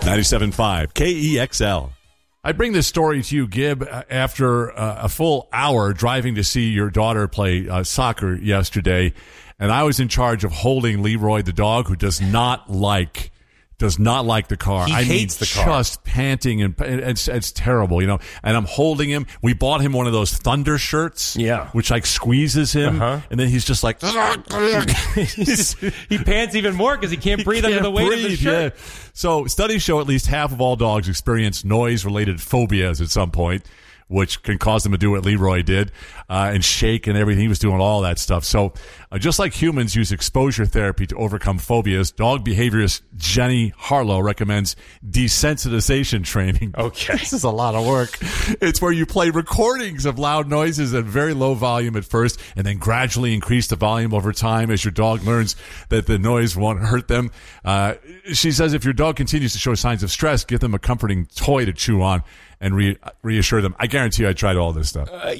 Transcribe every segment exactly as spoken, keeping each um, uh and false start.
ninety-seven point five K E X L. I bring this story to you, Gib, after uh, a full hour driving to see your daughter play uh, soccer yesterday, and I was in charge of holding Leroy, the dog, who does not like does not like the car. He I hates mean, the car. Just panting, and it's it's terrible, you know. And I'm holding him. We bought him one of those Thunder shirts, yeah, which like squeezes him, uh-huh. and then he's just like just, he pants even more because he can't breathe he can't under the weight breathe, of the shirt. Yeah. So studies show at least half of all dogs experience noise-related phobias at some point, which can cause them to do what Leroy did uh, and shake and everything. He was doing all that stuff. So uh, just like humans use exposure therapy to overcome phobias, dog behaviorist Jenny Harlow recommends desensitization training. Okay. This is a lot of work. It's where you play recordings of loud noises at very low volume at first and then gradually increase the volume over time as your dog learns that the noise won't hurt them. Uh, she says if your dog continues to show signs of stress, give them a comforting toy to chew on and re- reassure them. I guarantee you I tried all this stuff. Uh,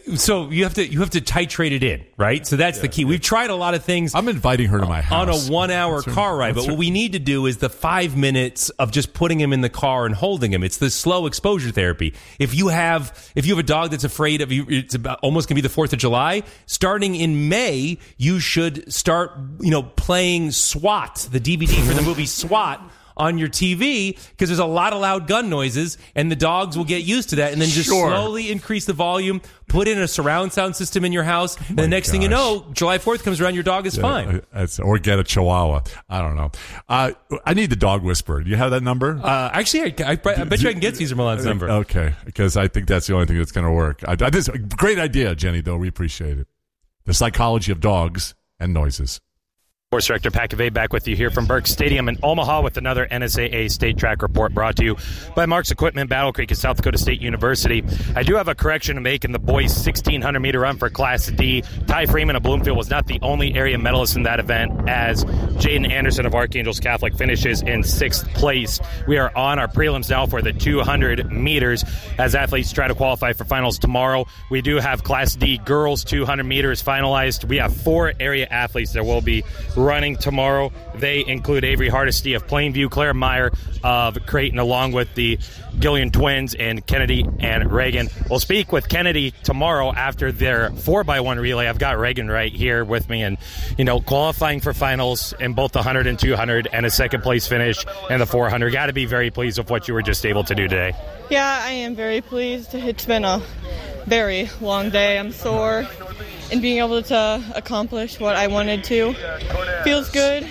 so you have to you have to titrate it in, right? So that's yeah, the key. We've tried a lot of things. I'm inviting her to my house. On a one-hour car ride. But what we need to do is the five minutes of just putting him in the car and holding him. It's the slow exposure therapy. If you have if you have a dog that's afraid of you, it's about, almost going to be the fourth of July, starting in May, you should start, you know, playing SWAT, the D V D for the movie SWAT, on your T V, because there's a lot of loud gun noises, and the dogs will get used to that, and then just sure. slowly increase the volume, put in a surround sound system in your house, and oh the next gosh. thing you know, July fourth comes around, your dog is yeah, fine. It's, or get a Chihuahua. I don't know. Uh, I need the dog whisperer. Do you have that number? Uh, actually, I, I, I bet you I can get Cesar Millan's number. Okay, because I think that's the only thing that's going to work. I, I, this is a great idea, Jenny, though. We appreciate it. The psychology of dogs and noises. Sports Director Pat Cavay back with you here from Burke Stadium in Omaha with another N S A A State Track Report brought to you by Mark's Equipment, Battle Creek at South Dakota State University. I do have a correction to make in the boys' sixteen hundred meter run for Class D. Ty Freeman of Bloomfield was not the only area medalist in that event, as Jaden Anderson of Archangels Catholic finishes in sixth place. We are on our prelims now for the two hundred meters as athletes try to qualify for finals tomorrow. We do have Class D girls two hundred meters finalized. We have four area athletes that will be running tomorrow. They include Avery Hardesty of Plainview, Claire Meyer of Creighton, along with the Gillian twins and Kennedy and Reagan. We'll speak with Kennedy tomorrow after their four by one relay. I've got Reagan right here with me, and, you know, qualifying for finals in both the one hundred and two hundred and a second place finish in the four hundred. Got to be very pleased with what you were just able to do today. Yeah, I am very pleased. It's been a very long day. I'm sore. And being able to accomplish what I wanted to feels good.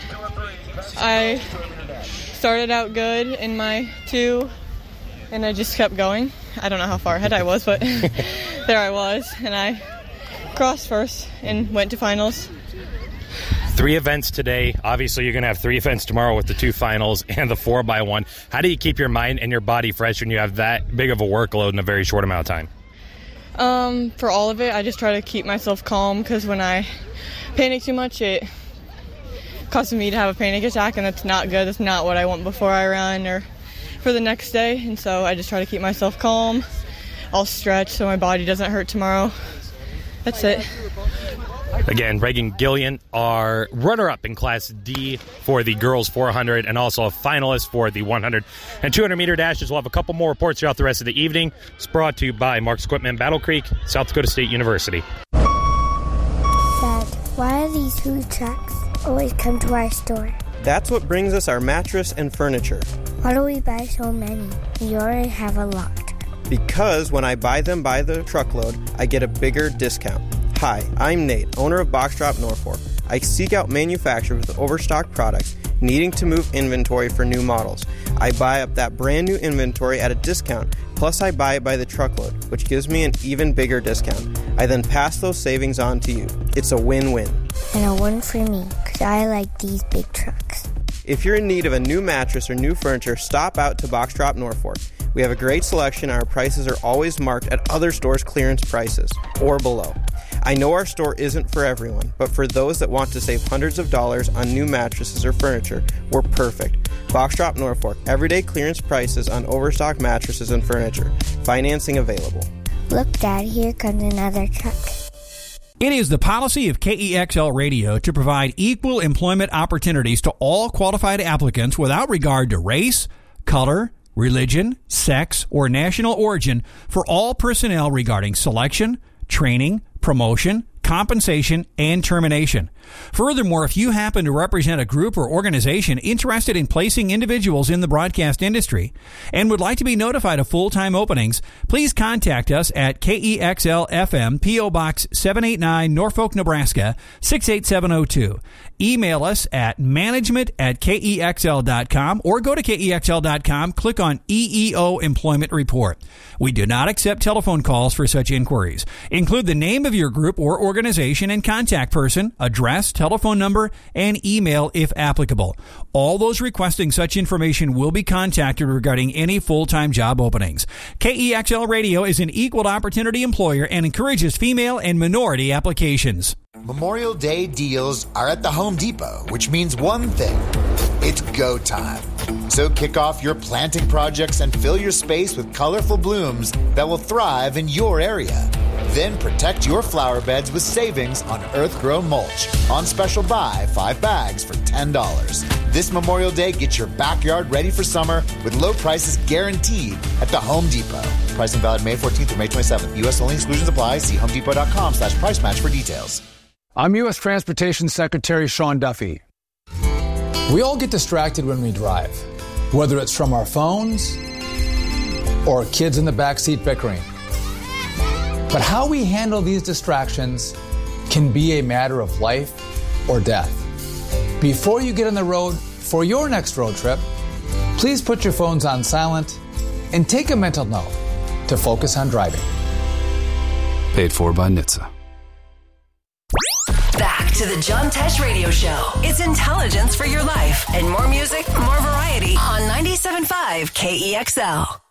I started out good in my two, and I just kept going. I don't know how far ahead I was, but there I was. And I crossed first and went to finals. Three events today. Obviously, you're going to have three events tomorrow with the two finals and the four by one. How do you keep your mind and your body fresh when you have that big of a workload in a very short amount of time? Um, for all of it, I just try to keep myself calm, because when I panic too much, it causes me to have a panic attack, and it's not good. It's not what I want before I run or for the next day, and so I just try to keep myself calm. I'll stretch so my body doesn't hurt tomorrow. That's it. Again, Reagan Gillian, our runner-up in Class D for the girls four hundred, and also a finalist for the one hundred and two hundred meter dashes. We'll have a couple more reports throughout the rest of the evening. It's brought to you by Mark's Equipment, Battle Creek, South Dakota State University. Dad, why do these food trucks always come to our store? That's what brings us our mattress and furniture. Why do we buy so many? We already have a lot. Because when I buy them by the truckload, I get a bigger discount. Hi, I'm Nate, owner of Box Drop Norfolk. I seek out manufacturers with overstocked products, needing to move inventory for new models. I buy up that brand new inventory at a discount, plus I buy it by the truckload, which gives me an even bigger discount. I then pass those savings on to you. It's a win-win. And a win for me, because I like these big trucks. If you're in need of a new mattress or new furniture, stop out to Box Drop Norfolk. We have a great selection, and our prices are always marked at other stores' clearance prices, or below. I know our store isn't for everyone, but for those that want to save hundreds of dollars on new mattresses or furniture, we're perfect. Box Drop Norfolk, everyday clearance prices on overstock mattresses and furniture. Financing available. Look, Dad, here comes another truck. It is the policy of K E X L Radio to provide equal employment opportunities to all qualified applicants without regard to race, color, religion, sex, or national origin for all personnel regarding selection, training, promotion, compensation, and termination. Furthermore, if you happen to represent a group or organization interested in placing individuals in the broadcast industry and would like to be notified of full-time openings, please contact us at K E X L F M, P O. Box seven eighty-nine, Norfolk, Nebraska, six eight seven oh two. Email us at management at K E X L dot com or go to K E X L dot com, click on E E O Employment Report. We do not accept telephone calls for such inquiries. Include the name of your group or organization and contact person, address, telephone number, and email if applicable. All those requesting such information will be contacted regarding any full-time job openings. K E X L Radio is an equal opportunity employer and encourages female and minority applications. Memorial Day deals are at the Home Depot, which means one thing. It's go time. So kick off your planting projects and fill your space with colorful blooms that will thrive in your area. Then protect your flower beds with savings on earth-grown mulch. On special buy, five bags for ten dollars. This Memorial Day, get your backyard ready for summer with low prices guaranteed at the Home Depot. Pricing valid May fourteenth through May twenty-seventh. U S only exclusions apply. See homedepot.com slash price match for details. I'm U S Transportation Secretary Sean Duffy. We all get distracted when we drive, whether it's from our phones or kids in the backseat bickering. But how we handle these distractions can be a matter of life or death. Before you get on the road for your next road trip, please put your phones on silent and take a mental note to focus on driving. Paid for by N H T S A. Back to the John Tesh Radio Show. It's intelligence for your life. And more music, more variety on ninety-seven point five K E X L.